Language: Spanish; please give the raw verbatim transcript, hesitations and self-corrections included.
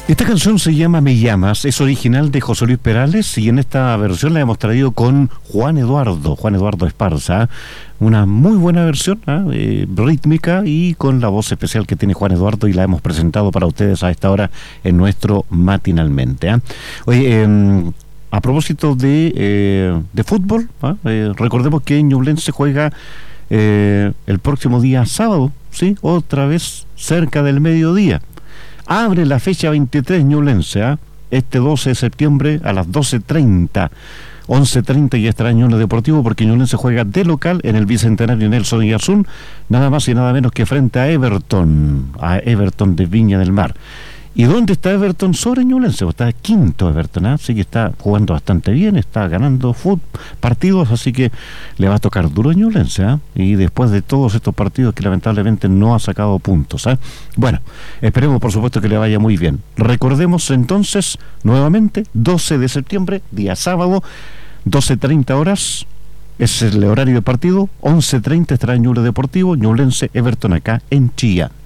Esta canción se llama Me Llamas, es original de José Luis Perales y en esta versión la hemos traído con Juan Eduardo, Juan Eduardo Esparza, una muy buena versión, ¿eh? Eh, rítmica y con la voz especial que tiene Juan Eduardo y la hemos presentado para ustedes a esta hora en nuestro Matinalmente. ¿eh? Oye, eh, a propósito de, eh, de fútbol, ¿eh? Eh, recordemos que Ñublense juega eh, el próximo día sábado, ¿sí? Otra vez cerca del mediodía. Abre la fecha veintitrés Ñublense, ¿eh? este doce de septiembre a las doce treinta. once treinta y estará Ñuble Deportivo porque Ñublense juega de local en el Bicentenario Nelson Oyarzún, nada más y nada menos que frente a Everton, a Everton de Viña del Mar. ¿Y dónde está Everton sobre Ñublense? Está quinto Everton, ¿eh? Así que está jugando bastante bien, está ganando fútbol, partidos, así que le va a tocar duro a Ñublense, ¿eh? Y después de todos estos partidos que lamentablemente no ha sacado puntos, ¿eh? Bueno, esperemos por supuesto que le vaya muy bien. Recordemos entonces, nuevamente, doce de septiembre, día sábado, doce treinta horas, es el horario de partido, once treinta estará Ñuble Deportivo, Ñublense, Everton acá en Chillán.